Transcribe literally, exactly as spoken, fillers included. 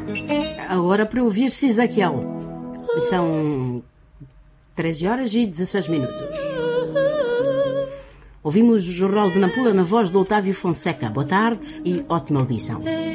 Agora para ouvir-se Ezequiel. São treze horas e dezesseis minutos. Ouvimos o Jornal de Nampula na voz de Otávio Fonseca. Boa tarde e ótima audição.